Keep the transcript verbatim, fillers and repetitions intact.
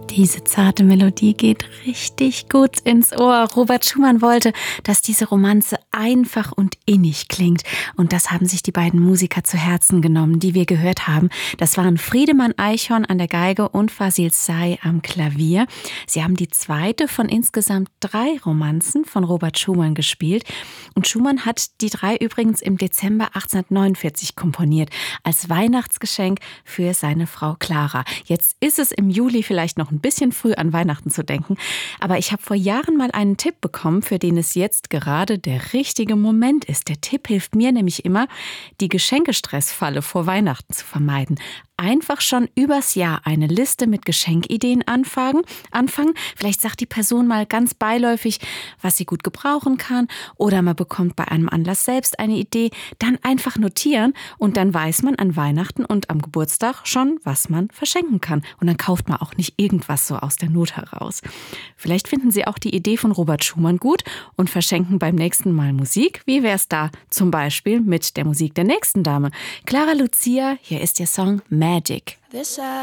Diese zarte Melodie geht richtig gut ins Ohr. Robert Schumann wollte, dass diese Romanze einfach und innig klingt. Und das haben sich die beiden Musiker zu Herzen genommen, die wir gehört haben. Das waren Friedemann Eichhorn an der Geige und Fasil Say am Klavier. Sie haben die zweite von insgesamt drei Romanzen von Robert Schumann gespielt. Und Schumann hat die drei übrigens im Dezember achtzehnhundertneunundvierzig komponiert, als Weihnachtsgeschenk für seine Frau Clara. Jetzt ist es im Juli vielleicht noch ein bisschen früh an Weihnachten zu denken, aber ich habe vor Jahren mal einen Tipp bekommen, für den es jetzt gerade der richtige Moment ist. Der Tipp hilft mir nämlich immer, die Geschenkestressfalle vor Weihnachten zu vermeiden. Einfach schon übers Jahr eine Liste mit Geschenkideen anfangen. anfangen. Vielleicht sagt die Person mal ganz beiläufig, was sie gut gebrauchen kann, oder man bekommt bei einem Anlass selbst eine Idee. Dann einfach notieren und dann weiß man an Weihnachten und am Geburtstag schon, was man verschenken kann. Und dann kauft man auch nicht irgendwas so aus der Not heraus. Vielleicht finden Sie auch die Idee von Robert Schumann gut und verschenken beim nächsten Mal Musik. Wie wär's da zum Beispiel mit der Musik der nächsten Dame? Clara Lucia, hier ist ihr Song Magic. This